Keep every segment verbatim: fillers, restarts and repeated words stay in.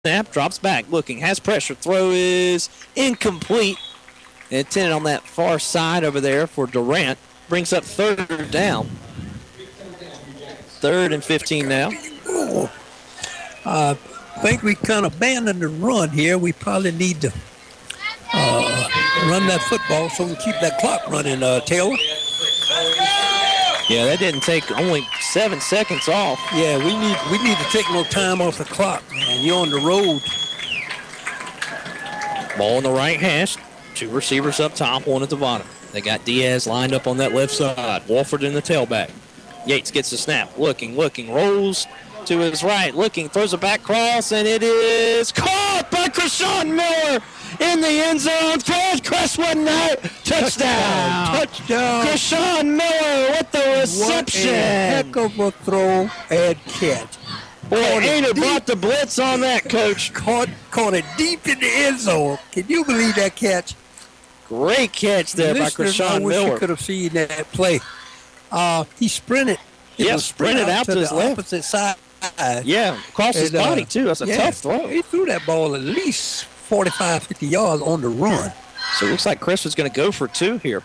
snap, drops back, looking, has pressure, throw is incomplete. Intended on that far side over there for Durant. Brings up third down. Third and fifteen now. Oh, uh, I think we kind of abandoned the run here. We probably need to uh, run that football so we keep that clock running, uh, Taylor. Yeah, that didn't take only seven seconds off. Yeah, we need we need to take no time off the clock, man. You're on the road. Ball in the right hash. Two receivers up top, one at the bottom. They got Diaz lined up on that left side. Walford in the tailback. Yates gets the snap. Looking, looking, rolls to his right. Looking, throws a back cross, and it is caught by Krishan Miller in the end zone. Crestwood Knight. Touchdown. Touchdown. Krishan Miller with the reception. What a heck of a throw and catch. Boy, Aina brought the blitz on that, Coach. Caught, caught it deep in the end zone. Can you believe that catch? Great catch there by Krishan Miller. I wish you could have seen that play. Uh, he sprinted. It yeah, sprinted out, out to, to his left. Opposite side. Yeah, across and, his body, uh, too. That's a yeah, tough throw. He threw that ball at least forty-five, fifty yards on the run. So it looks like Chris was going to go for two here.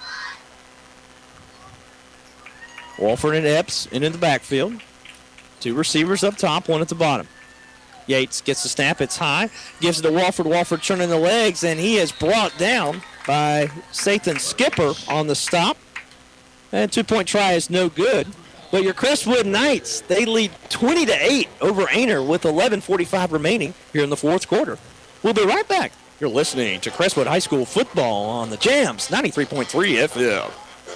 Walford and Epps into the backfield. Two receivers up top, one at the bottom. Yates gets the snap. It's high. Gives it to Walford. Walford turning the legs, and he is brought down by Sathan Skipper on the stop. And two-point try is no good. But your Crestwood Knights, they lead twenty to eight over Ainer with eleven forty-five remaining here in the fourth quarter. We'll be right back. You're listening to Crestwood High School football on the Jams, ninety-three point three F M.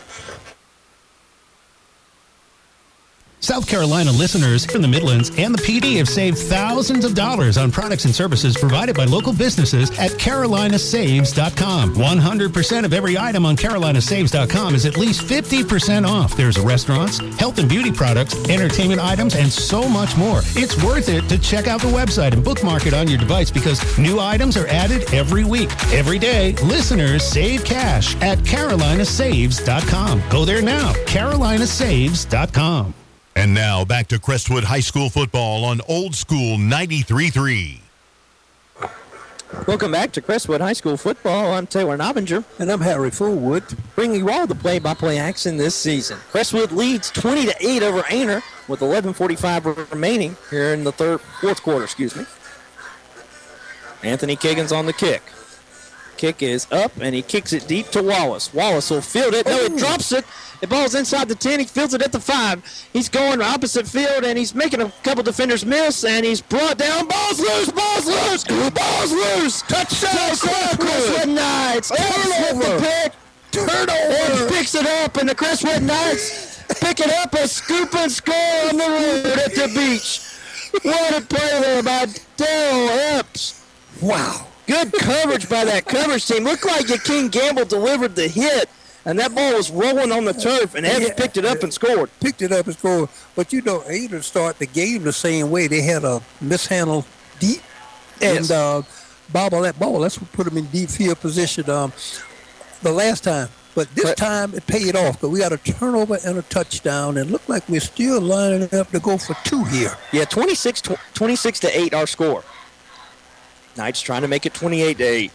South Carolina listeners in the Midlands and the P D have saved thousands of dollars on products and services provided by local businesses at Carolina Saves dot com. one hundred percent of every item on Carolina Saves dot com is at least fifty percent off. There's restaurants, health and beauty products, entertainment items, and so much more. It's worth it to check out the website and bookmark it on your device because new items are added every week. Every day, listeners save cash at Carolina Saves dot com. Go there now, Carolina Saves dot com. And now back to Crestwood High School football on Old School ninety-three point three. Welcome back to Crestwood High School football. I'm Taylor Nobbinger. And I'm Harry Fullwood. Bringing you all the play-by-play action this season. Crestwood leads twenty to eight over Ainer with eleven forty-five remaining here in the third, fourth quarter, excuse me. Anthony Kiggins on the kick. Kick is up, and he kicks it deep to Wallace. Wallace will field it. No, it drops it. The ball's inside the ten. He fields it at the five. He's going opposite field, and he's making a couple defenders miss, and he's brought down. Ball's loose. Ball's loose. Ball's loose. Touchdown, Crestwood Knights. Turnover. The pick. Turnover. And picks it up, and the Crestwood Knights pick it up a scoop and score on the road at the beach. What a play there by Daryl Epps. Wow. Good coverage by that coverage team. Looked like King Gamble delivered the hit, and that ball was rolling on the turf, and Evans yeah, picked it up and scored. Picked it up and scored. But, you know, Aiden started the game the same way. They had a mishandle deep and yes. uh, bobble that ball. That's what put them in deep field position um, the last time. But this but, time it paid off because we got a turnover and a touchdown, and looked like we're still lining up to go for two here. Yeah, twenty-six, twenty-six to eight our score. Knights trying to make it twenty-eight to eight.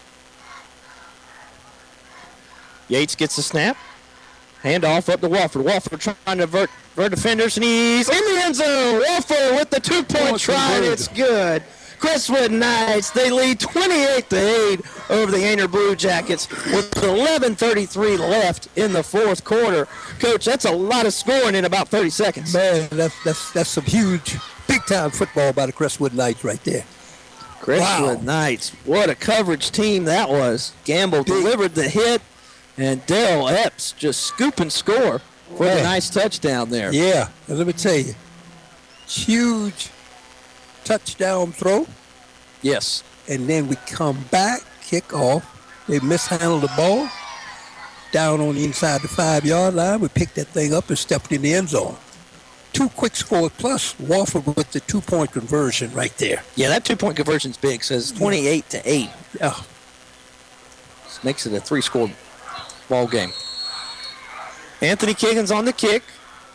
Yates gets the snap. Handoff up to Walford. Walford trying to vert, vert defenders, and he's in the end zone. Walford with the two-point try, and it's good. Crestwood Knights, they lead twenty-eight to eight over the Ainer Blue Jackets with eleven thirty-three left in the fourth quarter. Coach, that's a lot of scoring in about thirty seconds. Man, that's, that's, that's some huge, big-time football by the Crestwood Knights right there. Crestwood wow. Knights, what a coverage team that was. Gamble Big. delivered the hit, and Daryl Epps just scoop and score for yeah. the nice touchdown there. Yeah, and let me tell you, huge touchdown throw. Yes. And then we come back, kick off. They mishandled the ball down on the inside the five-yard line. We picked that thing up and stepped in the end zone. Two quick scores plus Walford with the two-point conversion right there. Yeah, that two-point conversion's big. Says twenty-eight to eight. Yeah. This makes it a three-score ball game. Anthony Kiggins on the kick.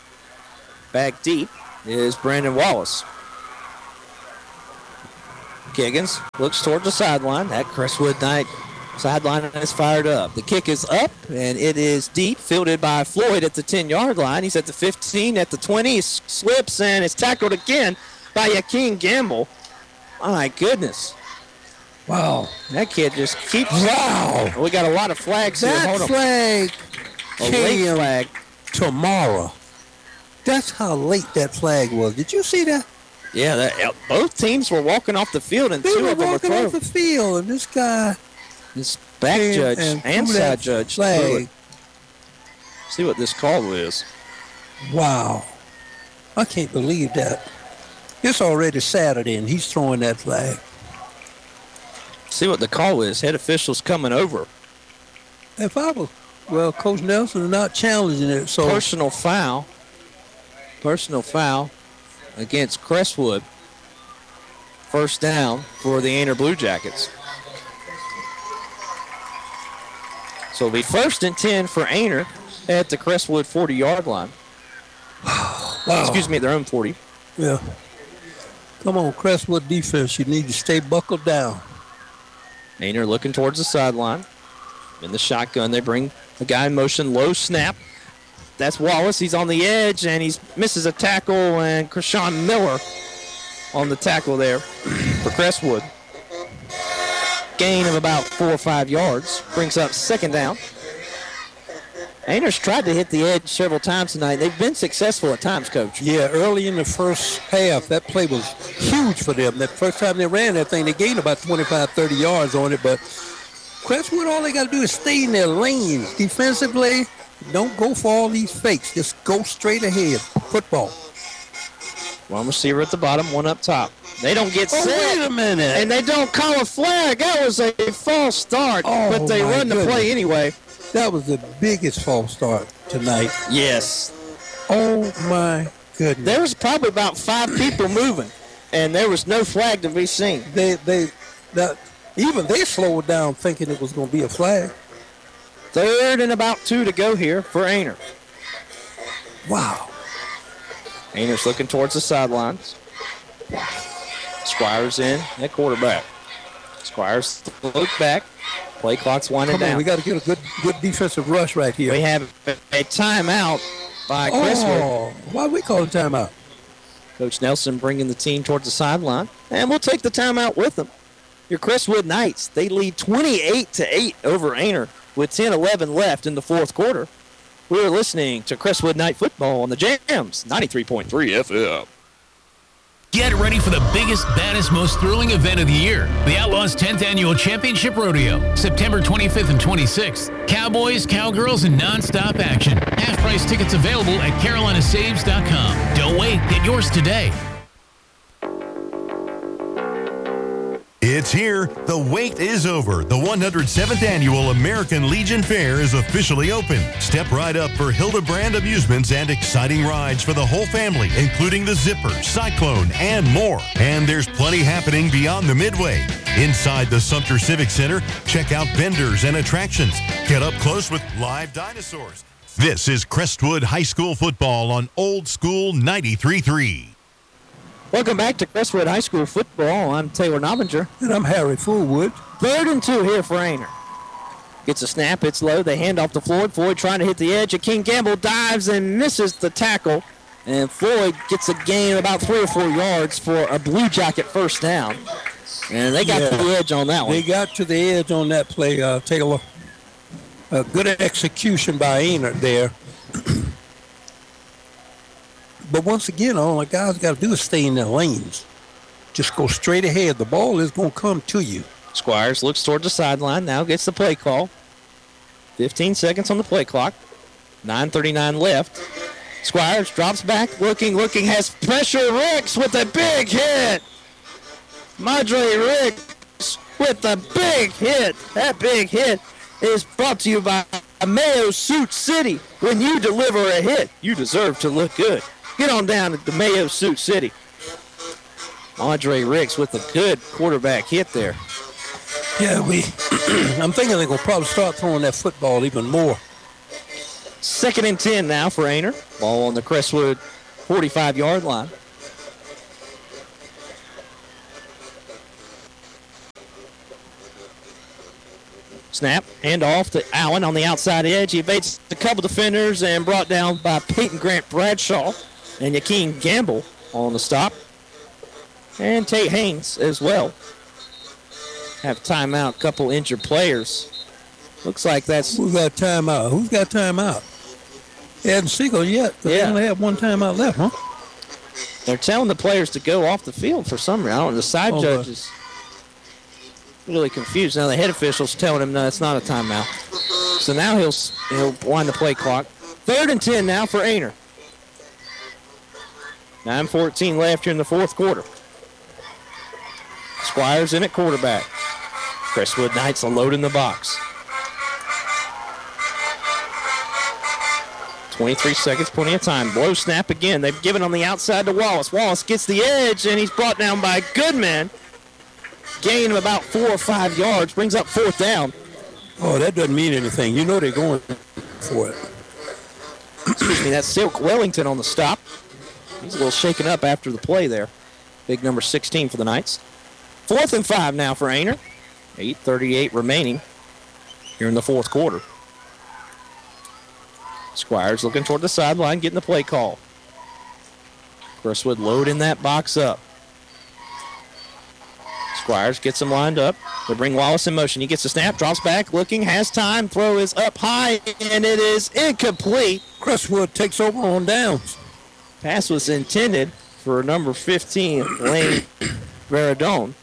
Back deep is Brandon Wallace. Kiggins looks toward the sideline. That Crestwood Knight sideline is fired up. The kick is up, and it is deep, fielded by Floyd at the ten-yard line. He's at the fifteen, at the twenty. He slips, and is tackled again by Yakin Gamble. My goodness. Wow. That kid just keeps... Wow. We got a lot of flags here. That Hold on. flag A late came flag. tomorrow. That's how late that flag was. Did you see that? Yeah, that, both teams were walking off the field, and They two were of them were walking thrown. off the field, and this guy This back came judge and and threw side that judge. threw it. flag. See what this call is. Wow. I can't believe that. It's already Saturday, and he's throwing that flag. See what the call is. Head officials coming over. If I was, well, Coach Nelson is not challenging it, so Personal foul. Personal foul against Crestwood. First down for the Ainer Blue Jackets. So it'll be first and ten for Ainer at the Crestwood forty-yard line. wow. Excuse me, at their own forty. Yeah. Come on, Crestwood defense. You need to stay buckled down. Ainer looking towards the sideline. In the shotgun, they bring the guy in motion. Low snap. That's Wallace. He's on the edge, and he misses a tackle, and Krishan Miller on the tackle there for Crestwood. Gain of about four or five yards. Brings up second down. Ainer's tried to hit the edge several times tonight. They've been successful at times, Coach. Yeah, early in the first half, that play was huge for them. That first time they ran that thing, they gained about twenty-five, thirty yards on it. But Crestwood, all they got to do is stay in their lanes. Defensively, don't go for all these fakes. Just go straight ahead. Football. One receiver at the bottom, one up top. They don't get Oh, set. wait a minute. And they don't call a flag. That was a false start. Oh, but they my run the goodness. play anyway. That was the biggest false start tonight. Yes. Oh, my goodness. There was probably about five people moving, and there was no flag to be seen. They, they, that, even they slowed down thinking it was going to be a flag. Third and about two to go here for Ainer. Wow. Ainer's looking towards the sidelines. Squires in at quarterback. Squires look back. Play clock's winding Come on, down. we got to get a good good defensive rush right here. We have a, a timeout by Crestwood. Oh, why we call it timeout? Coach Nelson bringing the team towards the sideline. And we'll take the timeout with them. Your Crestwood Knights, they lead twenty-eight to eight over Ainer with ten eleven left in the fourth quarter. We're listening to Crestwood Knight football on the Jams, ninety-three point three F M. Get ready for the biggest, baddest, most thrilling event of the year. The Outlaws' tenth Annual Championship Rodeo. September twenty-fifth and twenty-sixth. Cowboys, cowgirls, and non-stop action. Half-price tickets available at carolina saves dot com. Don't wait. Get yours today. It's here. The wait is over. The one hundred seventh Annual American Legion Fair is officially open. Step right up for Hildebrand amusements and exciting rides for the whole family, including the Zipper, Cyclone, and more. And there's plenty happening beyond the Midway. Inside the Sumter Civic Center, check out vendors and attractions. Get up close with live dinosaurs. This is Crestwood High School football on Old School ninety-three point three. Welcome back to Crestwood High School football. I'm Taylor Nobbinger. And I'm Harry Fullwood. Third and two here for Ainer. Gets a snap. It's low. They hand off to Floyd. Floyd trying to hit the edge. King Gamble dives and misses the tackle. And Floyd gets a gain of about three or four yards for a Blue Jacket first down. And they got Yeah. to the edge on that one. They got to the edge on that play, uh, Taylor. A good execution by Ainer there. But once again, all the guys got to do is stay in their lanes. Just go straight ahead. The ball is going to come to you. Squires looks toward the sideline. Now gets the play call. fifteen seconds on the play clock. nine thirty-nine left. Squires drops back, looking, looking, has pressure. Ricks with a big hit. Madre Ricks with a big hit. That big hit is brought to you by Mayo Suit City. When you deliver a hit, you deserve to look good. Get on down to the Mayo Suit City. Andre Ricks with a good quarterback hit there. Yeah, we. I'm thinking they're going to probably start throwing that football even more. Second and ten now for Ainer. Ball on the Crestwood forty-five-yard line. Snap, hand off to Allen on the outside edge. He evades a couple defenders and brought down by Peyton Grant Bradshaw and Yakeem Gamble on the stop. And Tate Haynes as well. Have timeout, couple injured players. Looks like that's... Who's got timeout? Who's got timeout? Hadn't signaled yet. But Yeah. They only have one timeout left, huh? They're telling the players to go off the field for some reason. I don't know. The side Oh, judge uh, is really confused. Now the head official's telling him, no, it's not a timeout. So now he'll he'll wind the play clock. Third and ten now for Ainer. nine fourteen left here in the fourth quarter. Squires in at quarterback. Crestwood Knights will load in the box. twenty-three seconds, plenty of time. Blow snap again. They've given on the outside to Wallace. Wallace gets the edge, and he's brought down by Goodman. Gain of about four or five yards. Brings up fourth down. Oh, that doesn't mean anything. You know they're going for it. Excuse me, that's Silk Wellington on the stop. He's a little shaken up after the play there. Big number sixteen for the Knights. Fourth and five now for Ainer. eight thirty-eight remaining here in the fourth quarter. Squires looking toward the sideline, getting the play call. Crestwood loading that box up. Squires gets him lined up. They bring Wallace in motion. He gets the snap, drops back, looking, has time. Throw is up high, and it is incomplete. Crestwood takes over on downs. Pass was intended for number fifteen, Lane Veradone.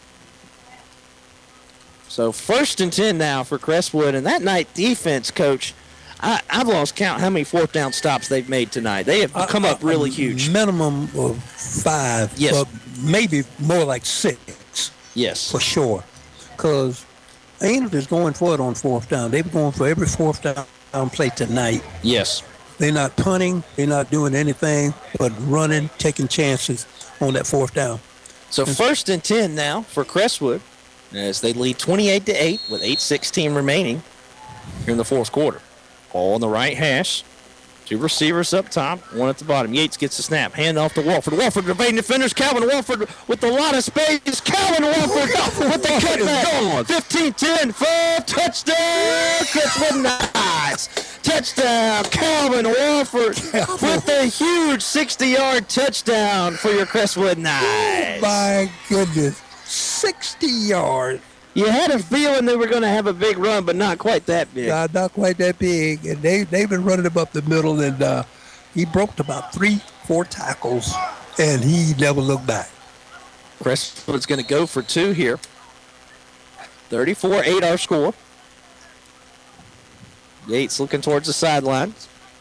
So first and ten now for Crestwood, and that night defense, Coach, I, I've lost count how many fourth down stops they've made tonight. They have come Uh, up really a huge. Minimum of five. Yes. But maybe more like six Yes. for sure. Because Ainer is going for it on fourth down. They've going for every fourth down play tonight. Yes. They're not punting. They're not doing anything but running, taking chances on that fourth down. So first and ten now for Crestwood as they lead twenty-eight to eight with eight sixteen remaining here in the fourth quarter. All on the right hash. Two receivers up top, one at the bottom. Yates gets the snap. Hand off to Walford. Walford evading defenders. Calvin Walford with a lot of space. Calvin Walford with the cutback. fifteen ten. five. Touchdown. Crestwood Knights. Touchdown. Calvin Walford with a huge sixty-yard touchdown for your Crestwood Knights. My goodness. sixty yards. You had a feeling they were going to have a big run, but not quite that big. Uh, not quite that big. And they, they've been running him up the middle, and uh, he broke about three, four tackles, and he never looked back. Crestwood's going to go for two here. thirty-four eight our score. Yates looking towards the sideline.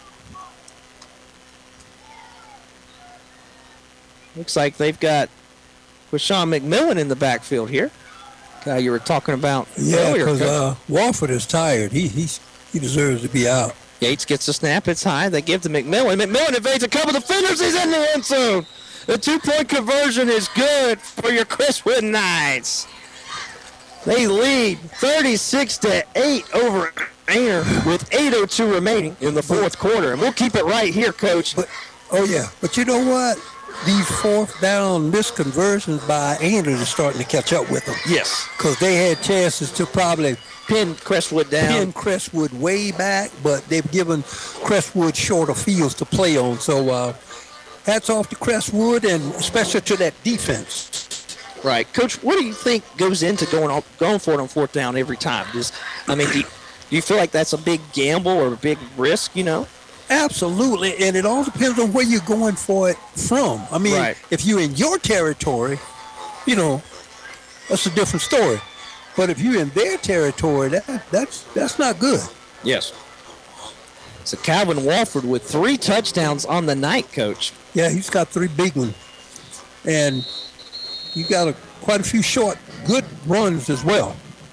Looks like they've got Quashawn McMillan in the backfield here. Guy you were talking about Yeah, earlier. because Coach. uh, Walford is tired. He he's, he deserves to be out. Yates gets the snap. It's high. They give to McMillan. McMillan evades a couple of defenders. He's in the end zone. The two-point conversion is good for your Crestwood Knights. They lead thirty-six to eight over Ainer with eight oh two remaining in the fourth quarter. And we'll keep it right here, Coach. But oh yeah, but you know what? These fourth down misconversions by Ainer is starting to catch up with them. Yes. Because they had chances to probably Pin Crestwood down. pin Crestwood way back, but they've given Crestwood shorter fields to play on. So uh, hats off to Crestwood, and especially to that defense. Right. Coach, what do you think goes into going on, going for it on fourth down every time? Just, I mean, do you, do you feel like that's a big gamble or a big risk, you know? Absolutely, and it all depends on where you're going for it from. I mean, Right. if you're in your territory, you know, that's a different story. But if you're in their territory, that that's that's not good. Yes. So Calvin Walford with three touchdowns on the night, Coach. Yeah, he's got three big ones, and you got a, quite a few short, good runs as well.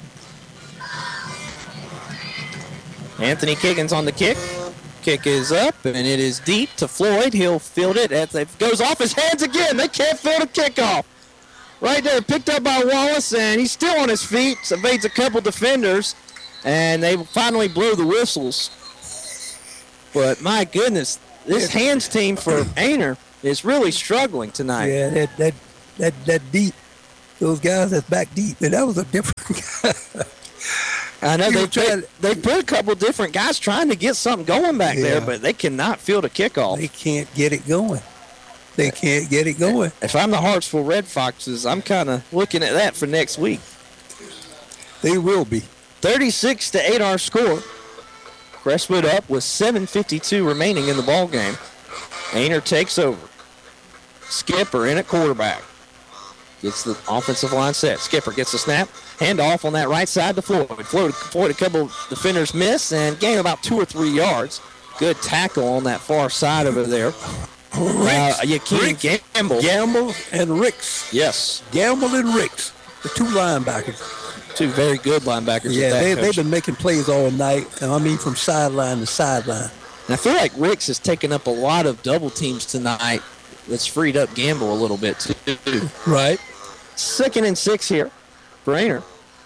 Anthony Kiggins on the kick. Kick is up, and it is deep to Floyd. He'll field it. As it goes off his hands again. They can't field a kickoff. Right there, picked up by Wallace, and he's still on his feet. Evades a couple defenders, and they finally blow the whistles. But my goodness, this hands team for Ainer is really struggling tonight. Yeah, that that that that deep, those guys that's back deep, and that was a different guy. I know He they, was trying- they they put a couple different guys trying to get something going back there, Yeah. but they cannot field a kickoff. They can't get it going. They can't get it going. If I'm the Hartsville Red Foxes, I'm kind of looking at that for next week. They will be. thirty-six to eight our score. Crestwood up with seven fifty-two remaining in the ball game. Ainer takes over. Skipper in at quarterback. Gets the offensive line set. Skipper gets the snap. Hand off on that right side to Floyd. Floyd, Floyd a couple defenders miss and gain about two or three yards. Good tackle on that far side over there. Uh, Yakeem Gamble. Gamble and Ricks. Yes. Gamble and Ricks, the two linebackers. Two very good linebackers. Yeah, at that, they, Coach. they've been making plays all night. And I mean, from sideline to sideline. And I feel like Ricks has taken up a lot of double teams tonight. That's freed up Gamble a little bit, too. Right. Second and six here for Ainer.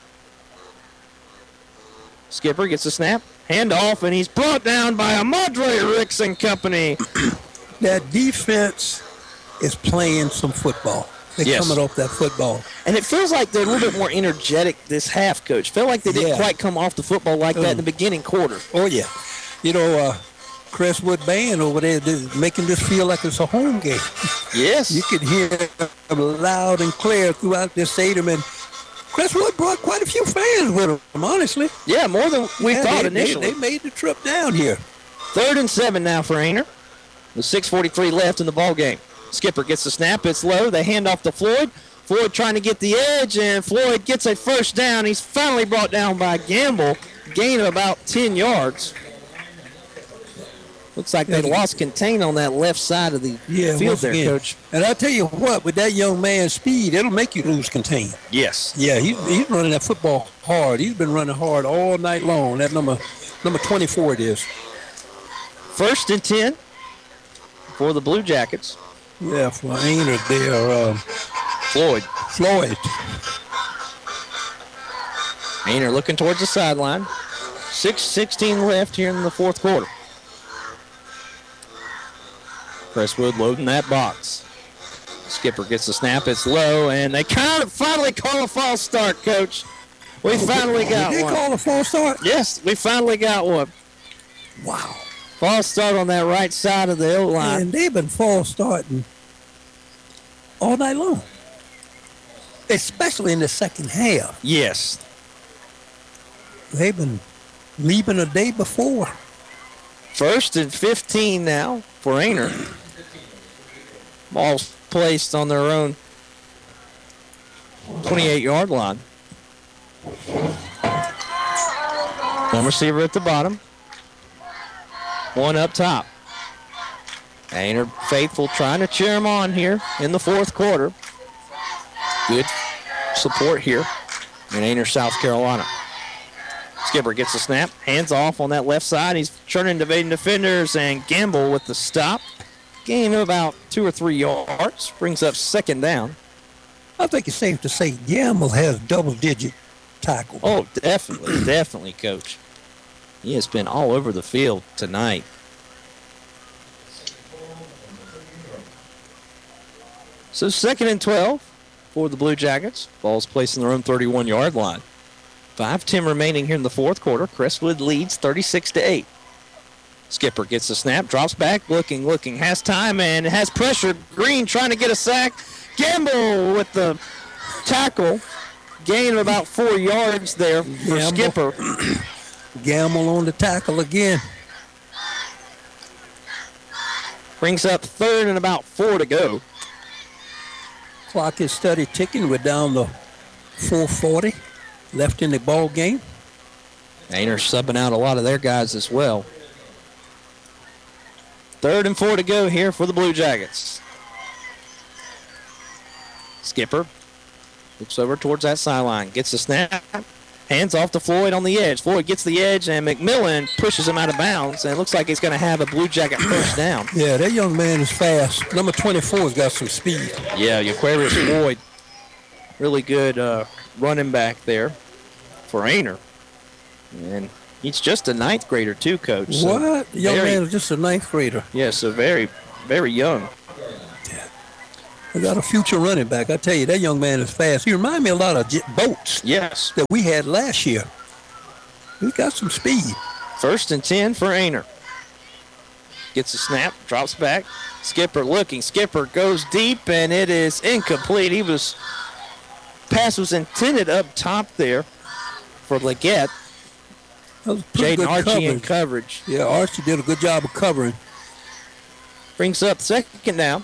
Skipper gets a snap. Hand off, and he's brought down by Amadre Ricks and company. That defense is playing some football. They're Yes. coming off that football. And it feels like they're a little bit more energetic this half, Coach. Felt like they didn't Yeah. quite come off the football like that in the beginning quarter. Oh, yeah. You know, uh, Crestwood Band over there they're making this feel like it's a home game. Yes. You could hear them loud and clear throughout this stadium. And Crestwood brought quite a few fans with them, honestly. Yeah, more than we Yeah, thought they, initially. They, they made the trip down here. Third and seven now for Ainer. With six forty-three left in the ball game. Skipper gets the snap. It's low. They hand off to Floyd. Floyd trying to get the edge, and Floyd gets a first down. He's finally brought down by Gamble. Gain of about ten yards. Looks like they lost contain on that left side of the Yeah, field once there, again. Coach. And I tell you what, with that young man's speed, it'll make you lose contain. Yes. Yeah, he, he's running that football hard. He's been running hard all night long. That number number twenty-four it is. First and ten for the Blue Jackets. Yeah, for Ainer there. Um, Floyd. Floyd. Ainer looking towards the sideline. six sixteen left here in the fourth quarter. Crestwood loading that box. Skipper gets the snap. It's low, and they kind of finally call a false start, Coach. We finally got Did they one. call a false start? Yes, we finally got one. Wow. False start on that right side of the O-line. And they've been false starting all night long, especially in the second half. Yes. They've been leaving a day before. First and fifteen now for Ainer. Ball's placed on their own twenty-eight-yard line. One receiver at the bottom. One up top. Ainer faithful trying to cheer him on here in the fourth quarter. Good support here in Ainer, South Carolina. Skipper gets the snap, hands off on that left side. He's turning evading defenders, and Gamble with the stop. Gain of about two or three yards. Brings up second down. I think it's safe to say Gamble has double-digit tackle. Oh, definitely, definitely, Coach. He has been all over the field tonight. So second and twelve for the Blue Jackets. Ball's placed in their own thirty-one-yard line. five ten remaining here in the fourth quarter. Crestwood leads thirty-six to eight. Skipper gets the snap, drops back, looking, looking, has time, and has pressure. Green trying to get a sack. Gamble with the tackle. Gain of about four yards there for Gamble. Skipper. Gamble on the tackle again. Brings up third and about four to go. Clock is steady ticking. We're down to four forty left in the ball game. Ainer subbing out a lot of their guys as well. Third and four to go here for the Blue Jackets. Skipper looks over towards that sideline, gets the snap, hands off to Floyd on the edge. Floyd gets the edge, and McMillan pushes him out of bounds, and it looks like he's going to have a Blue Jacket first down. Yeah, that young man is fast. Number twenty-four's got some speed. Yeah, Aquarius Floyd, really good uh, running back there for Ainer. And he's just a ninth grader too, Coach. So What? The young very- man is just a ninth grader. Yeah, so very, very young. We got a future running back. I tell you, that young man is fast. He reminds me a lot of J- Boats Yes. that we had last year. He's got some speed. First and ten for Ainer. Gets a snap, drops back. Skipper looking. Skipper goes deep, and it is incomplete. He was, pass was intended up top there for Leggett. That was pretty Jaden good Archie coverage. in coverage. Yeah, Archie did a good job of covering. Brings up second down.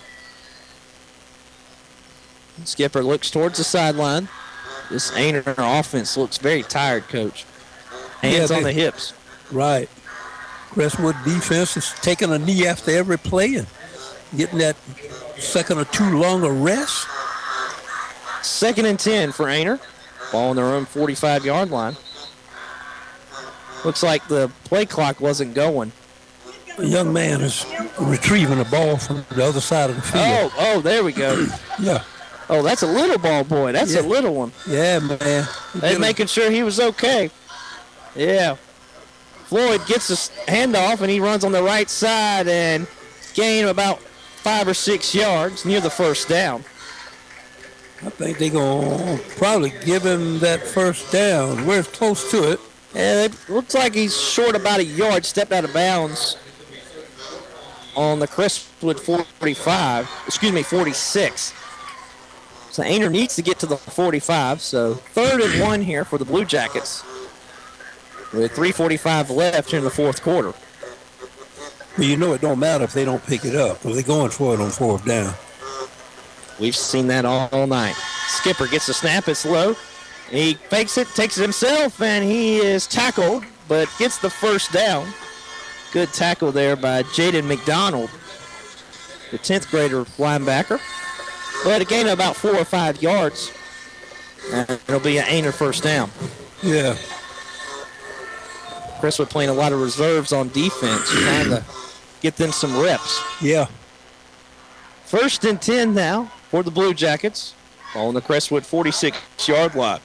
Skipper looks towards the sideline. This Ainer offense looks very tired, Coach. Hands Yeah, on they- the hips. Right. Crestwood defense is taking a knee after every play and getting that second or two longer rest. Second and ten for Ainer. Ball on their own forty-five-yard line. Looks like the play clock wasn't going. A young man is retrieving the ball from the other side of the field. Oh, oh, there we go. Yeah. Oh, that's a little ball boy. That's Yeah. a little one. Yeah, man. He They're did a- making sure he was okay. Yeah. Floyd gets the handoff, and he runs on the right side and gain about five or six yards near the first down. I think they're going to probably give him that first down. We're close to it. And it looks like he's short about a yard, stepped out of bounds on the Crestwood forty-five, excuse me, forty-six. So Ainer needs to get to the forty-five, so third and one here for the Blue Jackets with three forty-five left here in the fourth quarter. But you know it don't matter if they don't pick it up. They're going for it on fourth down. We've seen that all, all night. Skipper gets the snap, it's low. He fakes it, takes it himself, and he is tackled, but gets the first down. Good tackle there by Jaden McDonald, the tenth grader linebacker. But a gain of about four or five yards. And it'll be an Ainer first down. Yeah. Crestwood playing a lot of reserves on defense, trying to get them some reps. Yeah. First and ten now for the Blue Jackets on the Crestwood forty-six-yard line.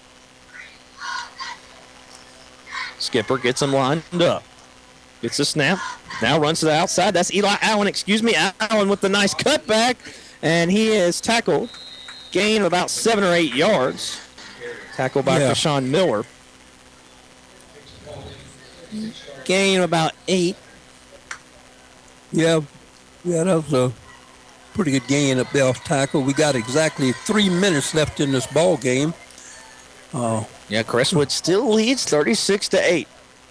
Skipper gets him lined up. Gets a snap. Now runs to the outside. That's Eli Allen, excuse me. Allen with the nice cutback. And he is tackled. Gain of about seven or eight yards. Tackled by Yeah. Rashawn Miller. Gain of about eight. Yeah. Yeah, that was a pretty good gain up there off tackle. We got exactly three minutes left in this ball game. Uh, Yeah, Crestwood still leads thirty-six to eight.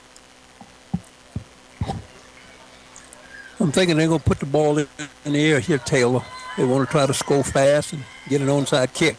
I'm thinking they're going to put the ball in, in the air here, Taylor. They want to try to score fast and get an onside kick.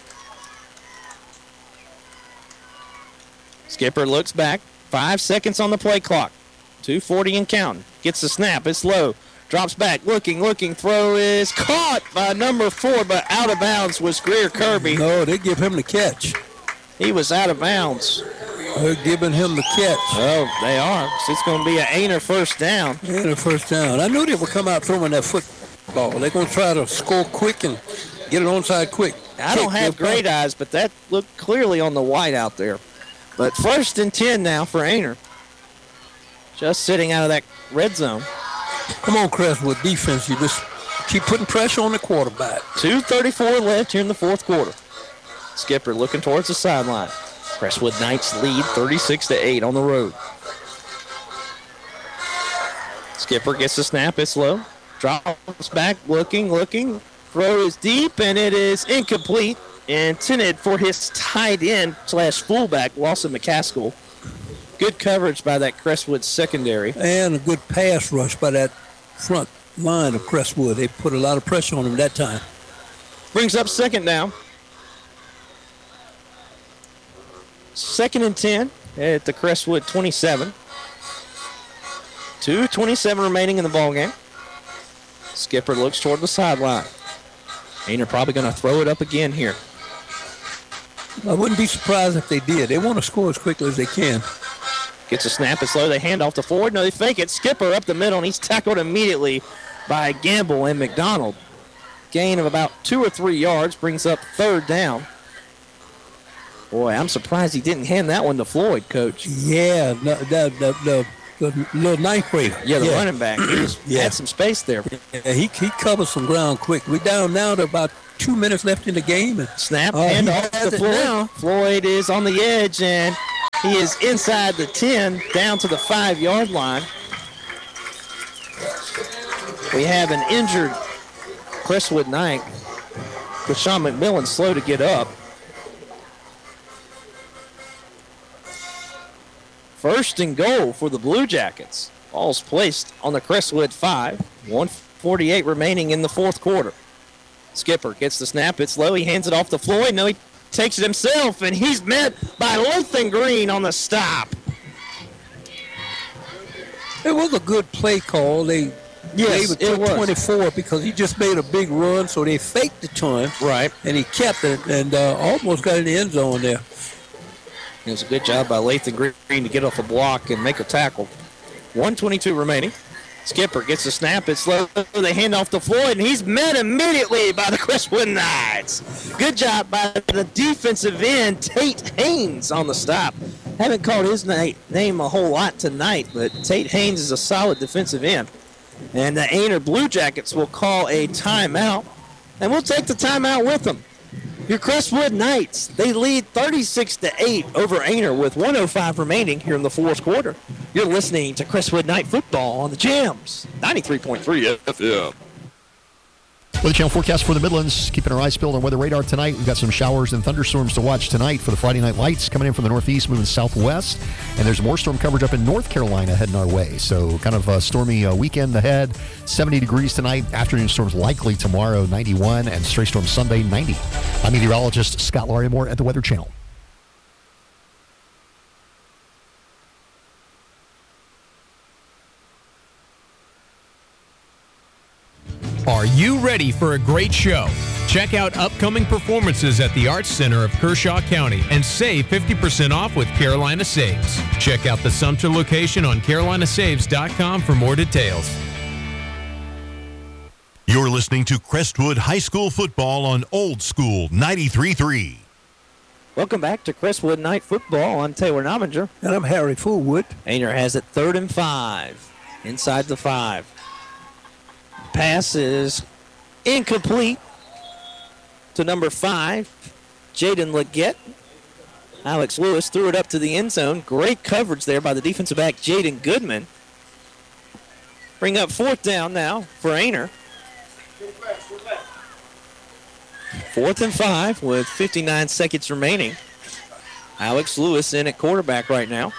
Skipper looks back. Five seconds on the play clock. two forty and counting. Gets the snap. It's low. Drops back. Looking, looking. Throw is caught by number four, but out of bounds was Greer Kirby. No, they give him the catch. He was out of bounds. They're giving him the catch. Oh, they are. So it's going to be an Ainer first down. And the first down. I knew they would come out throwing that football. They're going to try to score quick and get it onside quick. I don't Kick, have give great back. eyes, but that looked clearly on the white out there. But first and ten now for Ainer. Just sitting out of that red zone. Come on, Crestwood defense. You just keep putting pressure on the quarterback. two thirty-four left here in the fourth quarter. Skipper looking towards the sideline. Crestwood Knights lead thirty-six to eight on the road. Skipper gets the snap. It's low. Drops back. Looking, looking. Throw is deep, and it is incomplete. Intended for his tight end slash fullback, Lawson McCaskill. Good coverage by that Crestwood secondary. And a good pass rush by that front line of Crestwood. They put a lot of pressure on him that time. Brings up second down. Second and ten at the Crestwood twenty-seven. two twenty-seven remaining in the ballgame. Skipper looks toward the sideline. Ainer probably going to throw it up again here. I wouldn't be surprised if they did. They want to score as quickly as they can. Gets a snap. It's low. They hand off to Ford. No, they fake it. Skipper up the middle, and he's tackled immediately by Gamble and McDonald. Gain of about two or three yards brings up third down. Boy, I'm surprised he didn't hand that one to Floyd, Coach. Yeah, the, the, the, the, the little ninth grader. Yeah, the running back. He was, Yeah. had some space there. Yeah, he, he covered some ground quick. We're down now to about two minutes left in the game. And Snap, Oh, hand he off has to it Floyd. now. Floyd is on the edge, and He is inside the ten, down to the five-yard line. We have an injured Crestwood Knight, with Sean McMillan slow to get up. First and goal for the Blue Jackets. Ball's placed on the Crestwood five. one forty-eight remaining in the fourth quarter. Skipper gets the snap. It's low. He hands it off to Floyd. No, he takes it himself, and he's met by Lothan Green on the stop. It was a good play call. They Yes, gave it it to was. twenty-four because he just made a big run, so they faked the time. Right. And he kept it and uh, almost got in the end zone there. It was a good job by Lathan Green to get off a block and make a tackle. one twenty-two remaining. Skipper gets the snap. It's low. They hand off to Floyd, and he's met immediately by the Crestwood Knights. Good job by the defensive end, Tate Haynes, on the stop. Haven't called his na- name a whole lot tonight, but Tate Haynes is a solid defensive end. And the Ainer Blue Jackets will call a timeout, and we'll take the timeout with them. Your Crestwood Knights, they lead thirty-six to eight over Ainer with one oh five remaining here in the fourth quarter. You're listening to Crestwood Knight football on the Jams, ninety-three point three F M. Weather Channel forecast for the Midlands. Keeping our eyes peeled on weather radar tonight. We've got some showers and thunderstorms to watch tonight for the Friday night lights coming in from the northeast, moving southwest. And there's more storm coverage up in North Carolina heading our way. So kind of a stormy uh, weekend ahead. seventy degrees tonight. Afternoon storms likely tomorrow, ninety-one. And stray storm Sunday, ninety. I'm meteorologist Scott Larimore at the Weather Channel. Are you ready for a great show? Check out upcoming performances at the Arts Center of Kershaw County and save fifty percent off with Carolina Saves. Check out the Sumter location on carolina saves dot com for more details. You're listening to Crestwood High School football on Old School ninety-three point three. Welcome back to Crestwood Night football. I'm Taylor Nominger. And I'm Harry Fullwood. Ainer has it third and five, inside the five. Pass is incomplete to number five, Jaden Leggett. Alex Lewis threw it up to the end zone. Great coverage there by the defensive back, Jaden Goodman. Bring up fourth down now for Ainer. Fourth and five with fifty-nine seconds remaining. Alex Lewis in at quarterback right now.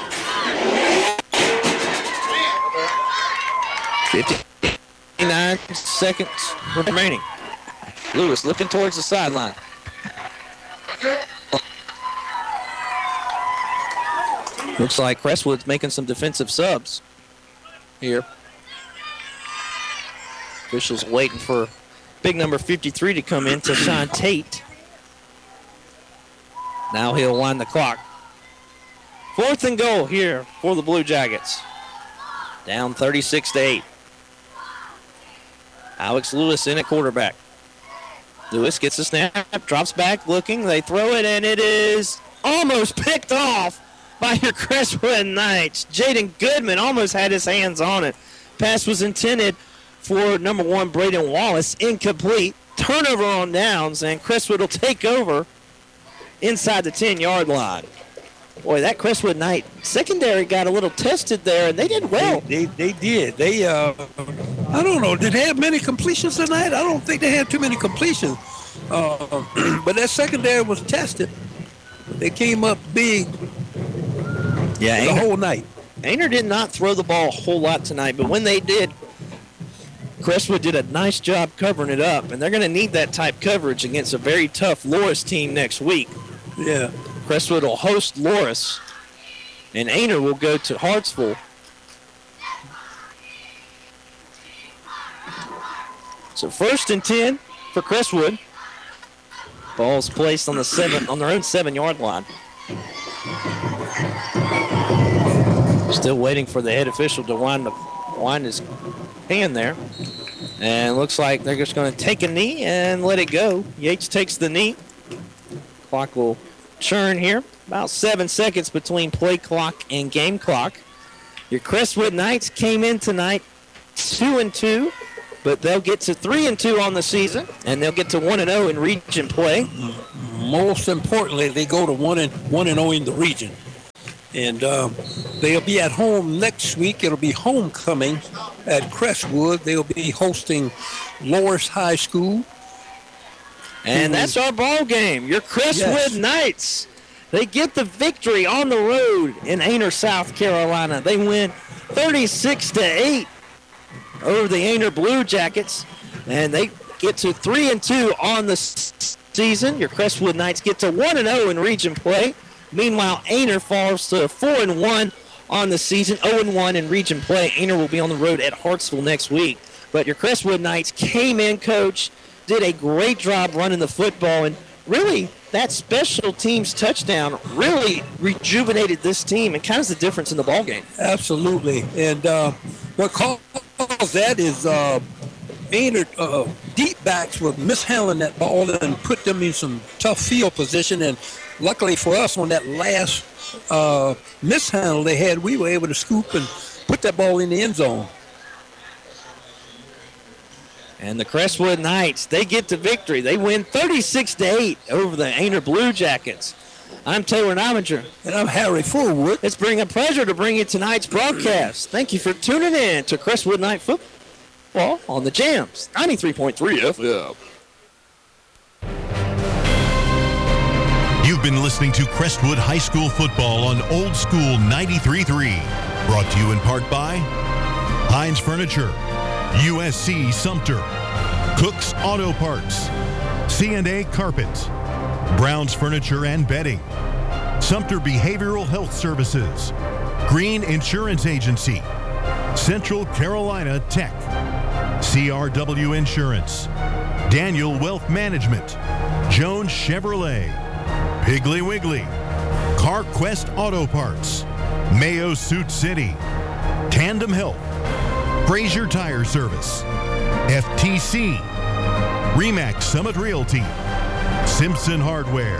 fifty-nine seconds remaining. Lewis looking towards the sideline. Looks like Crestwood's making some defensive subs here. Officials waiting for big number fifty-three to come in to Sean Tate. Now he'll wind the clock. Fourth and goal here for the Blue Jackets. Down thirty-six to eight. Alex Lewis in at quarterback. Lewis gets the snap, drops back looking. They throw it, and it is almost picked off by your Crestwood Knights. Jaden Goodman almost had his hands on it. Pass was intended for number one, Braden Wallace. Incomplete. Turnover on downs, and Crestwood will take over inside the ten-yard line. Boy, that Crestwood Knight secondary got a little tested there, and they did well. They, they, they did. They, uh, I don't know, did they have many completions tonight? I don't think they had too many completions. Uh, but that secondary was tested. They came up big Yeah, the Ainer, whole night. Ainer did not throw the ball a whole lot tonight, but when they did, Crestwood did a nice job covering it up, and they're going to need that type coverage against a very tough Loris team next week. Yeah. Crestwood will host Loris, and Ainer will go to Hartsville. So first and ten for Crestwood. Ball's placed on the seven on their own seven-yard line. Still waiting for the head official to wind, the, wind his hand there. And looks like they're just going to take a knee and let it go. Yates takes the knee. Clock will churn here. About seven seconds between play clock and game clock. Your Crestwood Knights came in tonight two and two, but they'll get to three and two on the season, and they'll get to one and zero in region play. Most importantly, they go to one and one and zero in the region. And um, they'll be at home next week. It'll be homecoming at Crestwood. They'll be hosting Loris High School. And that's our ball game. Your Crestwood Yes. Knights. They get the victory on the road in Ainer, South Carolina. They win thirty-six to eight over the Ainer Blue Jackets. And they get to three and two on the s- season. Your Crestwood Knights get to one and oh in region play. Meanwhile, Ainer falls to four and one on the season, oh and one in region play. Ainer will be on the road at Hartsville next week. But your Crestwood Knights came in, coach, did a great job running the football, and really that special teams touchdown really rejuvenated this team and kind of the difference in the ball game. Absolutely. And uh, what caused that is uh, Ainer uh, deep backs were mishandling that ball and put them in some tough field position. And luckily for us, on that last uh, mishandle they had, we were able to scoop and put that ball in the end zone. And the Crestwood Knights, they get the victory. They win thirty-six to eight over the Ainer Blue Jackets. I'm Taylor Niminger. And I'm Harry Fullwood. It's bring a pleasure to bring you tonight's broadcast. Thank you for tuning in to Crestwood Night Football on the Jams, ninety-three point three F M. You've been listening to Crestwood High School football on Old School ninety-three point three. Brought to you in part by Heinz Furniture, U S C Sumter, Cook's Auto Parts, C and A Carpet, Brown's Furniture and Bedding, Sumter Behavioral Health Services, Green Insurance Agency, Central Carolina Tech, C R W Insurance, Daniel Wealth Management, Jones Chevrolet, Piggly Wiggly, CarQuest Auto Parts, Mayo Suit City, Tandem Health, Frazier Tire Service, F T C, Remax Summit Realty, Simpson Hardware.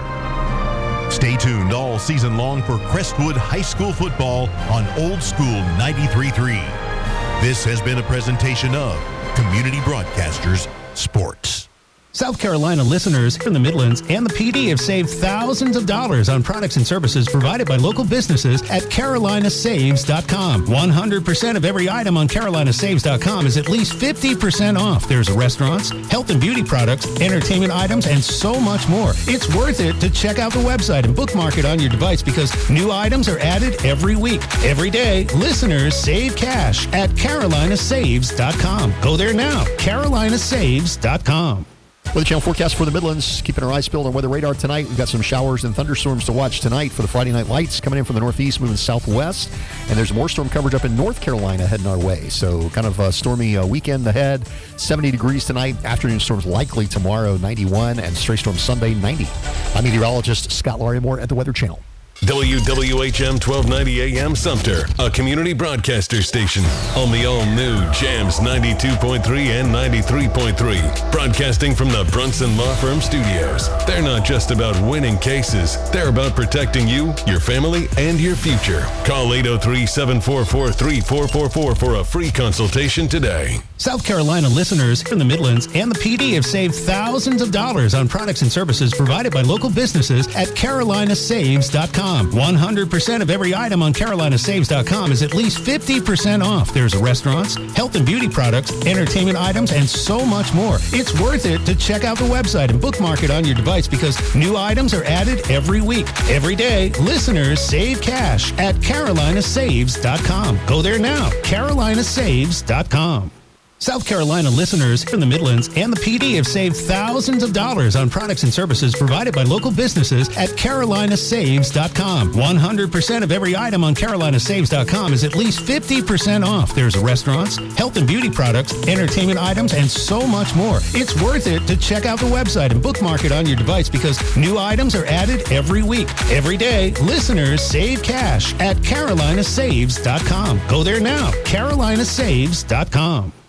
Stay tuned all season long for Crestwood High School football on Old School ninety-three point three. This has been a presentation of Community Broadcasters Sports. South Carolina listeners in the Midlands and the P D have saved thousands of dollars on products and services provided by local businesses at Carolina Saves dot com. one hundred percent of every item on Carolina Saves dot com is at least fifty percent off. There's restaurants, health and beauty products, entertainment items, and so much more. It's worth it to check out the website and bookmark it on your device because new items are added every week. Every day, listeners save cash at Carolina Saves dot com. Go there now, Carolina Saves dot com. Weather Channel forecast for the Midlands. Keeping our eyes peeled on weather radar tonight. We've got some showers and thunderstorms to watch tonight for the Friday night lights coming in from the northeast, moving southwest. And there's more storm coverage up in North Carolina heading our way. So kind of a stormy uh, weekend ahead. seventy degrees tonight. Afternoon storms likely tomorrow, ninety-one. And stray storms Sunday, ninety. I'm meteorologist Scott Larimore at the Weather Channel. W W H M twelve ninety A M Sumter, a community broadcaster station on the all-new Jams ninety-two point three and ninety-three point three. Broadcasting from the Brunson Law Firm Studios. They're not just about winning cases. They're about protecting you, your family, and your future. Call eight oh three, seven four four, three four four four for a free consultation today. South Carolina listeners in the Midlands and the P D have saved thousands of dollars on products and services provided by local businesses at Carolina Saves dot com. one hundred percent of every item on Carolina Saves dot com is at least fifty percent off. There's restaurants, health and beauty products, entertainment items, and so much more. It's worth it to check out the website and bookmark it on your device because new items are added every week. Every day, listeners save cash at Carolina Saves dot com. Go there now, Carolina Saves dot com. South Carolina listeners in the Midlands and the P D have saved thousands of dollars on products and services provided by local businesses at Carolina Saves dot com. one hundred percent of every item on Carolina Saves dot com is at least fifty percent off. There's restaurants, health and beauty products, entertainment items, and so much more. It's worth it to check out the website and bookmark it on your device because new items are added every week. Every day, listeners save cash at Carolina Saves dot com. Go there now, Carolina Saves dot com.